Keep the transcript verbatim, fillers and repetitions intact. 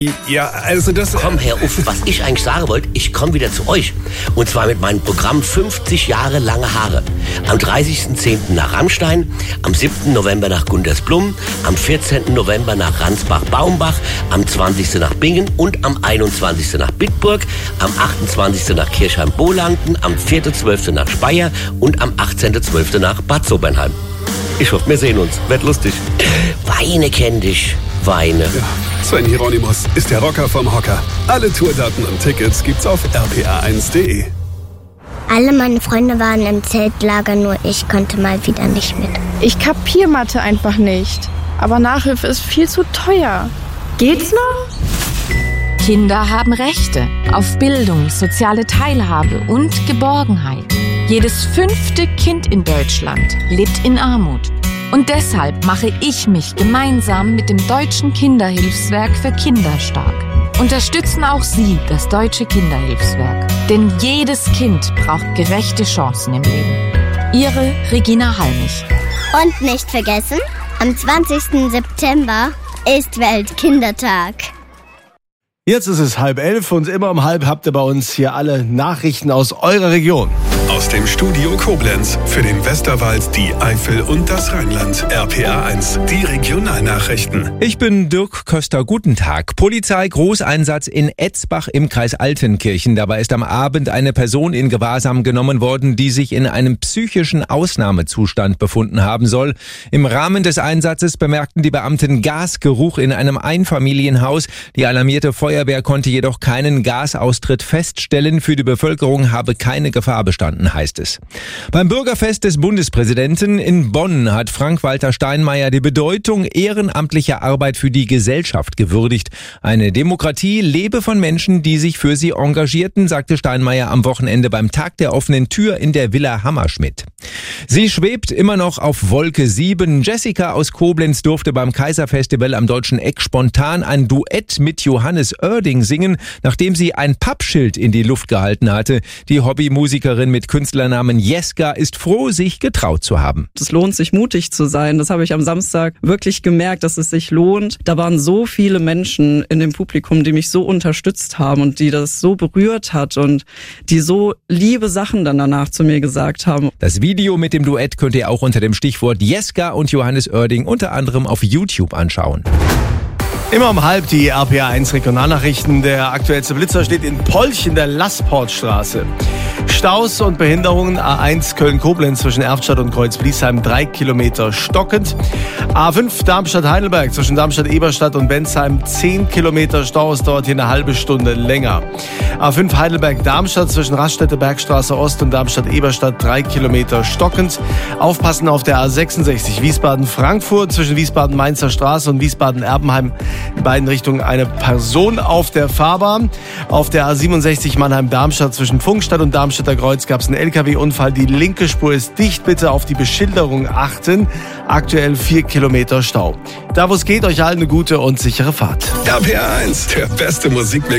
Ja, also das... Komm, Herr Uff, was ich eigentlich sagen wollte, ich komme wieder zu euch. Und zwar mit meinem Programm fünfzig Jahre lange Haare. Am dreißigsten zehnten nach Rammstein, am siebten November nach Gundersblum, am vierzehnten November nach Ransbach-Baumbach, am zwanzigsten nach Bingen und am einundzwanzigsten nach Bitburg, am achtundzwanzigsten nach Kirchheim-Bohlanden, am vierten zwölften nach Speyer und am achtzehnten zwölften nach Bad Sobernheim. Ich hoffe, wir sehen uns. Wird lustig. Weine kenn dich. Weine. Ja, Sven Hieronymus ist der Rocker vom Hocker. Alle Tourdaten und Tickets gibt's auf r p a eins punkt d e. Alle meine Freunde waren im Zeltlager, nur ich konnte mal wieder nicht mit. Ich kapier Mathe einfach nicht. Aber Nachhilfe ist viel zu teuer. Geht's noch? Kinder haben Rechte auf Bildung, soziale Teilhabe und Geborgenheit. Jedes fünfte Kind in Deutschland lebt in Armut. Und deshalb mache ich mich gemeinsam mit dem Deutschen Kinderhilfswerk für Kinder stark. Unterstützen auch Sie das Deutsche Kinderhilfswerk. Denn jedes Kind braucht gerechte Chancen im Leben. Ihre Regina Halmich. Und nicht vergessen, am zwanzigsten September ist Weltkindertag. Jetzt ist es halb elf und immer um halb habt ihr bei uns hier alle Nachrichten aus eurer Region. Aus dem Studio Koblenz für den Westerwald, die Eifel und das Rheinland. R P A eins, die Regionalnachrichten. Ich bin Dirk Köster. Guten Tag. Polizei Großeinsatz in Etzbach im Kreis Altenkirchen. Dabei ist am Abend eine Person in Gewahrsam genommen worden, die sich in einem psychischen Ausnahmezustand befunden haben soll. Im Rahmen des Einsatzes bemerkten die Beamten Gasgeruch in einem Einfamilienhaus. Die alarmierte Feuerwehr konnte jedoch keinen Gasaustritt feststellen. Für die Bevölkerung habe keine Gefahr bestanden, heißt es. Beim Bürgerfest des Bundespräsidenten in Bonn hat Frank-Walter Steinmeier die Bedeutung ehrenamtlicher Arbeit für die Gesellschaft gewürdigt. Eine Demokratie lebe von Menschen, die sich für sie engagierten, sagte Steinmeier am Wochenende beim Tag der offenen Tür in der Villa Hammerschmidt. Sie schwebt immer noch auf Wolke sieben. Jessica aus Koblenz durfte beim Kaiserfestival am Deutschen Eck spontan ein Duett mit Johannes Oerding singen, nachdem sie ein Pappschild in die Luft gehalten hatte. Die Hobbymusikerin mit Künstlernamen Jeska ist froh, sich getraut zu haben. Es lohnt sich, mutig zu sein. Das habe ich am Samstag wirklich gemerkt, dass es sich lohnt. Da waren so viele Menschen in dem Publikum, die mich so unterstützt haben und die das so berührt hat und die so liebe Sachen dann danach zu mir gesagt haben. Das Video mit dem Duett könnt ihr auch unter dem Stichwort Jeska und Johannes Oerding unter anderem auf YouTube anschauen. Immer um halb die R P A eins Regionalnachrichten. Der aktuellste Blitzer steht in Polch in der Lassportstraße. Staus und Behinderungen. A eins Köln-Koblenz zwischen Erftstadt und Kreuz-Bliesheim drei Kilometer stockend. A fünf Darmstadt-Heidelberg zwischen Darmstadt-Eberstadt und Bensheim zehn Kilometer Stau. Es dauert hier eine halbe Stunde länger. A fünf Heidelberg-Darmstadt zwischen Raststätte Bergstraße Ost und Darmstadt-Eberstadt drei Kilometer stockend. Aufpassen auf der A sechsundsechzig Wiesbaden-Frankfurt zwischen Wiesbaden-Mainzer Straße und Wiesbaden-Erbenheim. In beiden Richtungen eine Person auf der Fahrbahn. Auf der A siebenundsechzig Mannheim-Darmstadt zwischen Pfungstadt und Darmstädter Kreuz gab es einen L K W-Unfall. Die linke Spur ist dicht. Bitte auf die Beschilderung achten. Aktuell vier Kilometer Stau. Da wo es geht, euch allen eine gute und sichere Fahrt. R P A eins, der beste Musikmix.